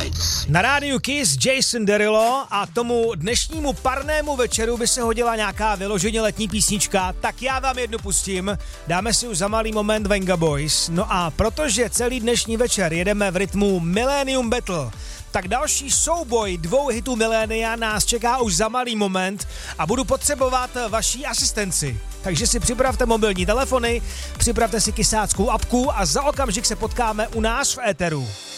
Na rádiu Kiss Jason Derulo a tomu dnešnímu parnému večeru by se hodila nějaká vyloženě letní písnička, tak já vám jednu pustím, dáme si už za malý moment Venga Boys. No a protože celý dnešní večer jedeme v rytmu Millennium Battle, tak další souboj 2 hitů milénia nás čeká už za malý moment a budu potřebovat vaší asistenci. Takže si připravte mobilní telefony, připravte si kysáckou apku a za okamžik se potkáme u nás v éteru.